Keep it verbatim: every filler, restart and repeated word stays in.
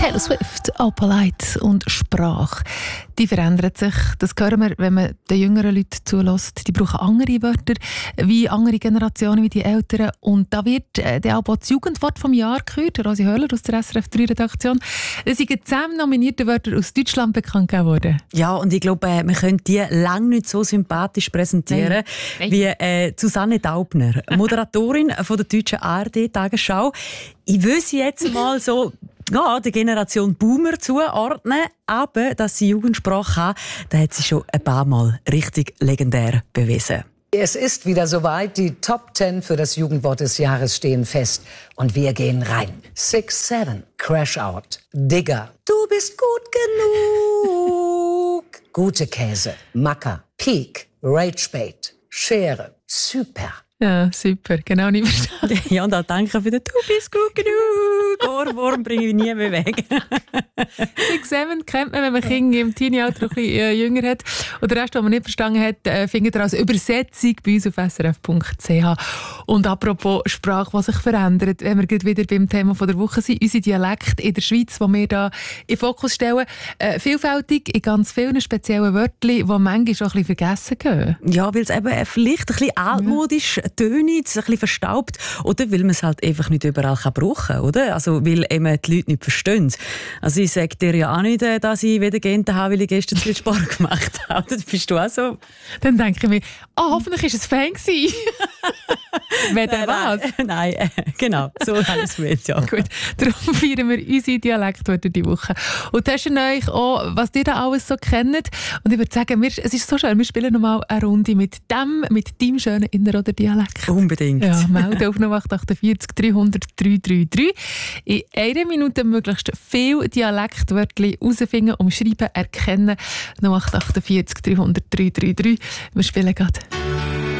Taylor Swift, Opalite und Sprache, die verändert sich. Das hören wir, wenn man den jüngeren Leuten zulässt. Die brauchen andere Wörter, wie andere Generationen, wie die Älteren. Und da wird äh, der auch das Jugendwort vom Jahr gehört. Rosi Höhler aus der S R F drei Redaktion. Es sind zehn nominierte Wörter aus Deutschland bekannt gegeben worden. Ja, und ich glaube, äh, wir können die lange nicht so sympathisch präsentieren Nein. Nein. wie äh, Susanne Daubner, Moderatorin von der deutschen A R D-Tagesschau. Ich will sie jetzt mal so ja, der Generation Boomer zuordnen, aber dass sie Jugendsprache hat, da hat sie schon ein paar Mal richtig legendär bewiesen. Es ist wieder soweit, die Top Ten für das Jugendwort des Jahres stehen fest und wir gehen rein. Six, seven, Crash Out, Digger, du bist gut genug, gute Käse, Macker, Peak, Ragebait, Schere, Super. Ja, super, genau nicht verstanden. Ja, und auch danke für den «Du bist gut genug». Ohrwurm bringe ich nie mehr weg. Six Seven kennt man, wenn man Kinder im Teenie-Alter ein bisschen äh, jünger hat. Und den Rest, den man nicht verstanden hat, äh, findet ihr als Übersetzung bei uns auf s r f punkt c h. Und apropos Sprache, die sich verändert, wenn wir gerade wieder beim Thema von der Woche sind, unser Dialekt in der Schweiz, den wir hier in den Fokus stellen, äh, vielfältig in ganz vielen speziellen Wörtern, die manchmal auch ein bisschen vergessen gehen. Ja, weil es eben vielleicht ein bisschen altmodisch ja. tönt, ein bisschen verstaubt, oder weil man es halt einfach nicht überall kann brauchen kann, oder? Also, weil eben die Leute nicht verstehen. Also ich sage dir ja auch nicht, dass ich wieder gehen habe, weil ich gestern viel Sport gemacht habe. Das bist du auch so. Dann denke ich mir, oh, hoffentlich war es Fan gewesen. Wenn der was? Nein, äh, genau, so habe ich es mit, ja. Gut, darum feiern wir unsere Dialektwörter diese Woche. Und testen euch auch, was ihr da alles so kennt. Und ich würde sagen, wir, es ist so schön, wir spielen nochmal eine Runde mit dem, mit deinem schönen Inner- oder Dialekt. Unbedingt. Ja, melde auf null acht vier acht dreihundert dreihundertdreiunddreißig. In einer Minute möglichst viele Dialektwörter herausfinden, umschreiben, erkennen. null acht vier acht dreihundert dreihundertdreiunddreißig. Wir spielen gerade.